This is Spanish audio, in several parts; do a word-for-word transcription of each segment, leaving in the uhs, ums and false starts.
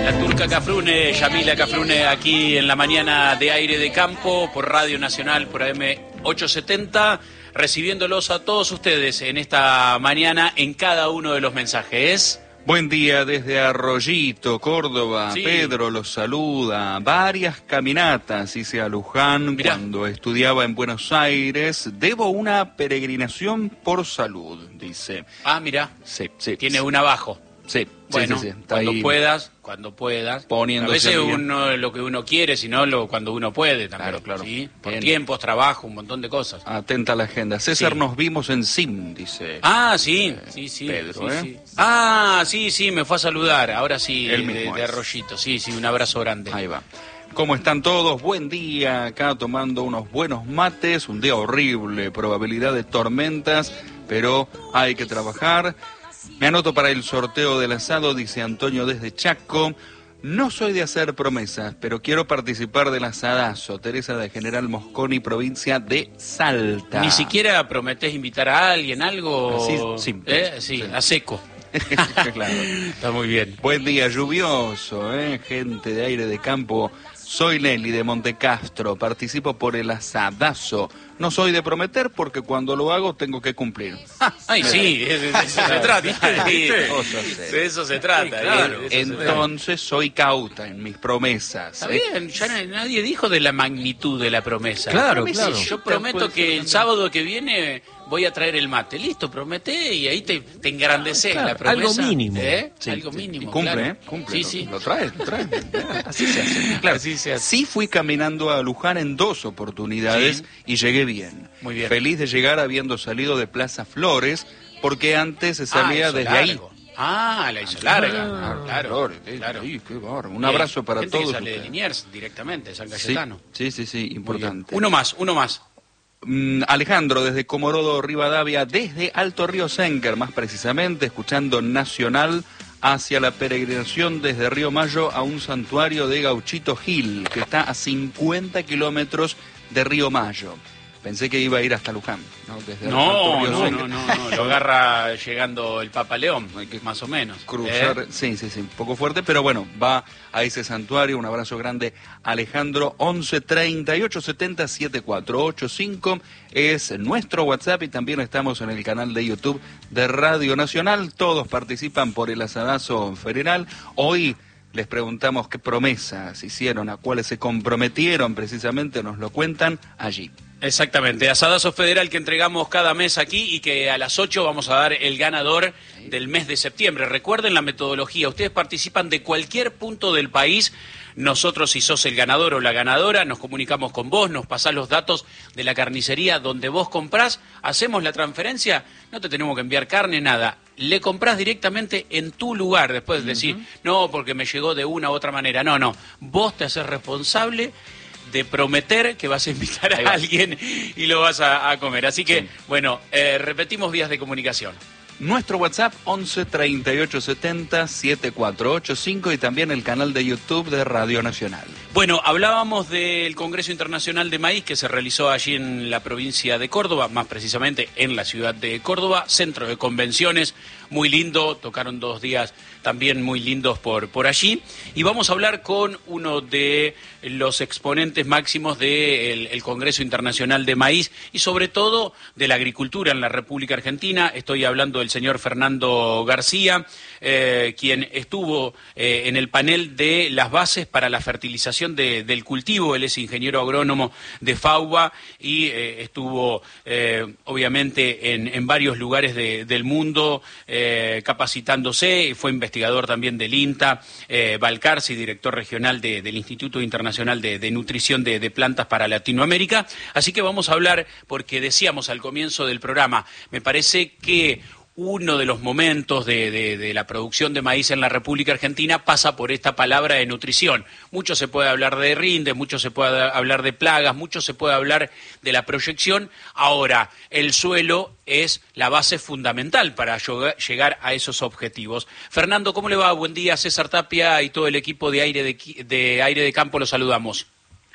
La turca Cafrune, Yamila Cafrune, aquí en la mañana de Aire de Campo, por Radio Nacional, por A M ochocientos setenta, recibiéndolos a todos ustedes en esta mañana en cada uno de los mensajes. Buen día desde Arroyito, Córdoba. Sí. Pedro los saluda. Varias caminatas hice a Luján Mirá. Cuando estudiaba en Buenos Aires. Debo una peregrinación por salud, dice. Ah, mira, Sí, sí. tiene un abajo. Sí, Bueno, sí, sí, sí. Está cuando ahí puedas, cuando puedas. poniéndose A veces al día. uno lo que uno quiere, sino lo cuando uno puede también. Claro, claro. ¿Sí? Por Bien. tiempos, trabajo, un montón de cosas. Atenta a la agenda. César, Sí. nos vimos en Sim, dice. Ah, sí, sí, sí. Pedro, sí, ¿eh? sí. Ah, sí, sí, me fue a saludar. Ahora sí, Él de, mismo de es. Arroyito. Sí, sí, un abrazo grande. Ahí va. ¿Cómo están todos? Buen día, acá tomando unos buenos mates, un día horrible, probabilidad de tormentas, pero hay que trabajar. Me anoto para el sorteo del asado, dice Antonio desde Chaco. No soy de hacer promesas, pero quiero participar del asadazo. Teresa de General Mosconi, provincia de Salta. Ni siquiera prometés invitar a alguien, algo. Así, simple. ¿Eh? Sí, Sí. a seco. Claro. Está muy bien. Buen día, lluvioso, ¿eh? Gente de Aire de Campo. Soy Nelly de Montecastro, participo por el asadazo. No soy de prometer porque cuando lo hago tengo que cumplir. Ay, sí, de de eso se trata. Sí, Cosas serias. de eso se trata. Sí, claro. de eso se trata. Entonces soy cauta en mis promesas. Está ¿eh? bien, ya na- nadie dijo de la magnitud de la promesa. Claro, Promesa, claro. Yo prometo que el sábado que viene voy a traer el mate. Listo, prometé y ahí te, te engrandeces Claro, la promesa. algo mínimo. ¿Eh? Sí, algo sí. mínimo. Y cumple, claro. ¿eh? Cumple. Sí, lo, sí. Lo trae, lo trae. Así se hace. Claro. Así se hace. Sí fui caminando a Luján en dos oportunidades Sí. y llegué bien. Muy bien. Feliz de llegar habiendo salido de Plaza Flores, porque antes se salía Ah, hizo desde largo. ahí. Ah, la hizo larga. Ah, claro, Flores, eh, claro. ahí, qué bárbaro. Un Bien. abrazo para Gente todos que sale de ustedes. Liniers directamente, de San Sí, Cayetano. sí, sí, sí, Muy bien. importante. Uno más, uno más. Mm, Alejandro, desde Comorodo, Rivadavia, desde Alto Río Senker, más precisamente, escuchando Nacional hacia la peregrinación desde Río Mayo a un santuario de Gauchito Gil, que está a cincuenta kilómetros de Río Mayo. Pensé que iba a ir hasta Luján, ¿no? Desde Alto No, Río no, Senker. no, no, no, lo agarra llegando el Papa León, más o menos. Cruzar, ¿Eh? sí, sí, sí, un poco fuerte, pero bueno, va a ese santuario. Un abrazo grande, Alejandro. Once treinta y ocho setenta setenta y cuatro ochenta y cinco es nuestro WhatsApp y también estamos en el canal de YouTube de Radio Nacional. Todos participan por el asadazo federal. Hoy les preguntamos qué promesas hicieron, a cuáles se comprometieron, precisamente nos lo cuentan allí. Exactamente, asadazo federal que entregamos cada mes aquí y que a las ocho vamos a dar el ganador del mes de septiembre. Recuerden la metodología, ustedes participan de cualquier punto del país. Nosotros, si sos el ganador o la ganadora, nos comunicamos con vos, nos pasás los datos de la carnicería donde vos comprás, hacemos la transferencia, no te tenemos que enviar carne, nada. Le comprás directamente en tu lugar, después de decir, no, porque me llegó de una u otra manera. No, no, vos te haces responsable de prometer que vas a invitar a alguien y lo vas a, a comer. Así que, Sí. bueno, eh, repetimos vías de comunicación. Nuestro WhatsApp once treinta y ocho setenta setenta y cuatro ochenta y cinco y también el canal de YouTube de Radio Nacional. Bueno, hablábamos del Congreso Internacional de Maíz que se realizó allí en la provincia de Córdoba, más precisamente en la ciudad de Córdoba, centro de convenciones, muy lindo, tocaron dos días también muy lindos por, por allí, y vamos a hablar con uno de los exponentes máximos del el Congreso Internacional de Maíz y sobre todo de la agricultura en la República Argentina. Estoy hablando del señor Fernando García, eh, quien estuvo eh, en el panel de las bases para la fertilización de, del cultivo. Él es ingeniero agrónomo de FAUBA y eh, estuvo eh, obviamente en, en varios lugares de, del mundo eh, capacitándose, fue investigador también del INTA, eh, Balcarce, director regional de, del Instituto Internacional de, de Nutrición de, de Plantas para Latinoamérica. Así que vamos a hablar, porque decíamos al comienzo del programa, me parece que uno de los momentos de, de, de la producción de maíz en la República Argentina pasa por esta palabra de nutrición. Mucho se puede hablar de rinde, mucho se puede hablar de plagas, mucho se puede hablar de la proyección. Ahora, el suelo es la base fundamental para llegar a esos objetivos. Fernando, ¿cómo le va? Buen día, César Tapia y todo el equipo de Aire de, de, Aire de Campo, los saludamos.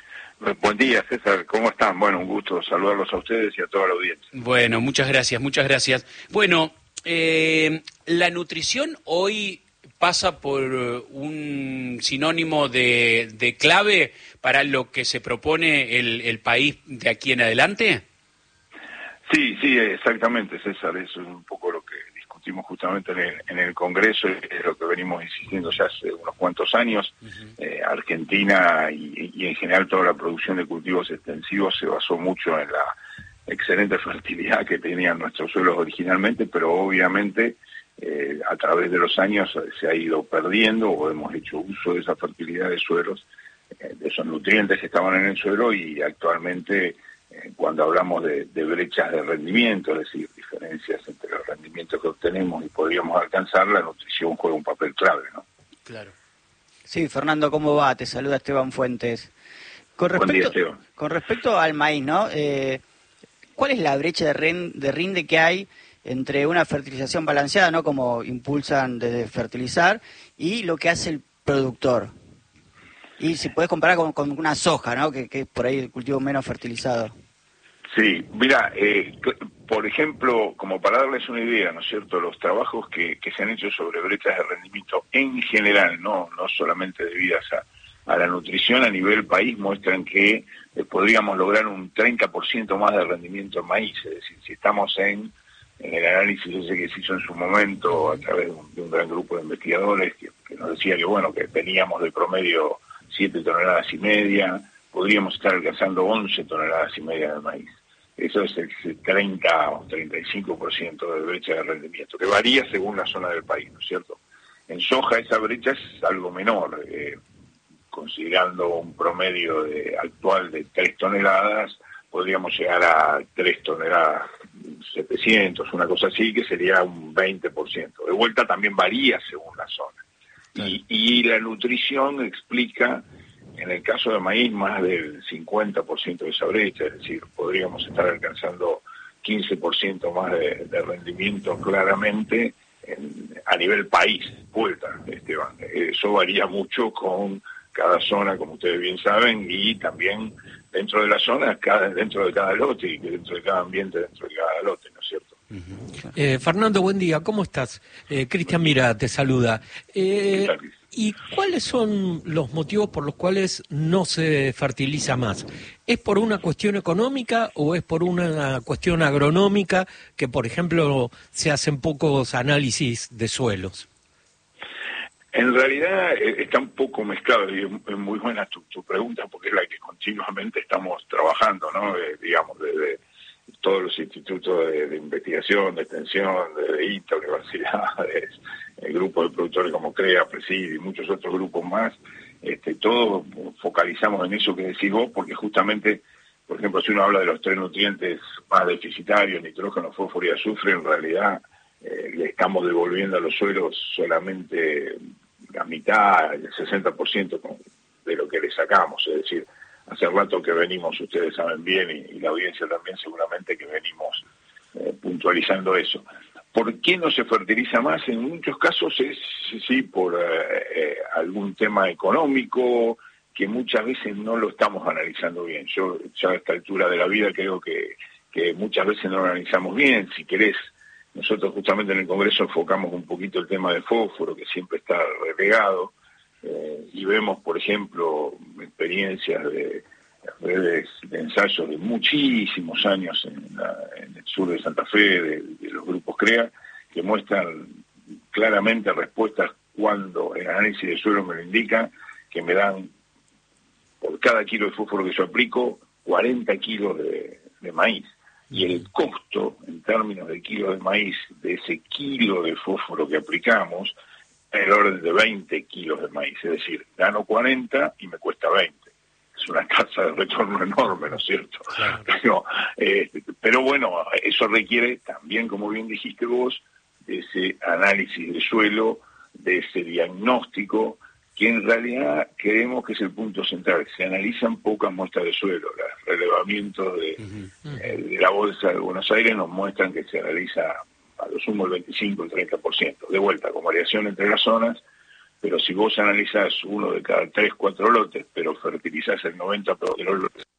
Buen día, César. ¿Cómo están? Bueno, un gusto saludarlos a ustedes y a toda la audiencia. Bueno, muchas gracias, muchas gracias. Bueno, eh, la nutrición hoy pasa por un sinónimo de, de clave para lo que se propone el, el país de aquí en adelante? Sí, sí, exactamente, César, eso es un poco lo que discutimos justamente en el, en el Congreso, es lo que venimos insistiendo ya hace unos cuantos años. Uh-huh. eh, Argentina y, y en general toda la producción de cultivos extensivos se basó mucho en la excelente fertilidad que tenían nuestros suelos originalmente, pero obviamente eh, a través de los años se ha ido perdiendo o hemos hecho uso de esa fertilidad de suelos, eh, de esos nutrientes que estaban en el suelo, y actualmente eh, cuando hablamos de, de brechas de rendimiento, es decir, diferencias entre los rendimientos que obtenemos y podríamos alcanzar, la nutrición juega un papel clave, ¿no? Claro. Sí, Fernando, ¿cómo va? Te saluda Esteban Fuentes. Con respecto, Buen día, Esteban. Con respecto al maíz, ¿no? Eh, ¿Cuál es la brecha de, ren, de rinde que hay entre una fertilización balanceada, ¿no?, como impulsan desde fertilizar, y lo que hace el productor? Y si puedes comparar con, con una soja, ¿no?, que, que es por ahí el cultivo menos fertilizado. Sí, mira, eh, por ejemplo, como para darles una idea, ¿no es cierto?, los trabajos que, que se han hecho sobre brechas de rendimiento en general, no, no solamente debidas a a la nutrición a nivel país, muestran que eh, podríamos lograr un treinta por ciento más de rendimiento en maíz. Es decir, si estamos en, en el análisis ese que se hizo en su momento a través de un, de un gran grupo de investigadores que, que nos decía que, bueno, que teníamos de promedio siete toneladas y media, podríamos estar alcanzando once toneladas y media de maíz. Eso es el treinta o treinta y cinco por ciento de brecha de rendimiento, que varía según la zona del país, ¿no es cierto? En soja esa brecha es algo menor, eh, considerando un promedio de, actual de tres toneladas, podríamos llegar a tres toneladas setecientos, una cosa así, que sería un veinte por ciento. De vuelta también varía según la zona. Y, y la nutrición explica, en el caso de maíz, más del cincuenta por ciento de esa brecha, es decir, podríamos estar alcanzando quince por ciento más de, de rendimiento claramente en, a nivel país. Vuelta, Esteban. Eso varía mucho con cada zona, como ustedes bien saben, y también dentro de la zona, cada, dentro de cada lote, y dentro de cada ambiente, dentro de cada lote, ¿no es cierto? Uh-huh. eh, Fernando, buen día, ¿cómo estás? Eh, Cristian Mira te saluda. Eh, ¿Y cuáles son los motivos por los cuales no se fertiliza más? ¿Es por una cuestión económica o es por una cuestión agronómica que, por ejemplo, se hacen pocos análisis de suelos? En realidad eh, está un poco mezclado, y es, es muy buena tu, tu pregunta, porque es la que continuamente estamos trabajando, ¿no? Eh, digamos, desde todos los institutos de, de investigación, de extensión, de I T A, universidades, el grupo de productores como CREA, Presidi y muchos otros grupos más, este, todos focalizamos en eso que decís vos, porque justamente, por ejemplo, si uno habla de los tres nutrientes más deficitarios, nitrógeno, fósforo y azufre, en realidad eh, le estamos devolviendo a los suelos solamente la mitad, el sesenta por ciento de lo que le sacamos. Es decir, hace rato que venimos, ustedes saben bien, y, y la audiencia también seguramente, que venimos eh, puntualizando eso. ¿Por qué no se fertiliza más? En muchos casos es, sí, por eh, eh, algún tema económico, que muchas veces no lo estamos analizando bien. Yo ya a esta altura de la vida creo que, que muchas veces no lo analizamos bien. Si querés, nosotros justamente en el Congreso enfocamos un poquito el tema del fósforo, que siempre está relegado, eh, y vemos, por ejemplo, experiencias de redes de ensayos de muchísimos años en, la, en el sur de Santa Fe, de, de los grupos CREA, que muestran claramente respuestas cuando el análisis de suelo me lo indica, que me dan, por cada kilo de fósforo que yo aplico, cuarenta kilos de, de maíz. Y el costo, en términos de kilos de maíz, de ese kilo de fósforo que aplicamos, es el orden de veinte kilos de maíz. Es decir, gano cuarenta y me cuesta veinte. Es una tasa de retorno enorme, ¿no es cierto? Claro. Pero, eh, pero bueno, eso requiere también, como bien dijiste vos, de ese análisis de suelo, de ese diagnóstico, que en realidad creemos que es el punto central. Se analizan pocas muestras de suelo. Los relevamientos de, uh-huh. eh, de la Bolsa de Buenos Aires nos muestran que se analiza a lo sumo el veinticinco, el treinta por ciento. De vuelta, con variación entre las zonas, pero si vos analizás uno de cada tres, cuatro lotes, pero fertilizás el noventa por ciento de los lotes,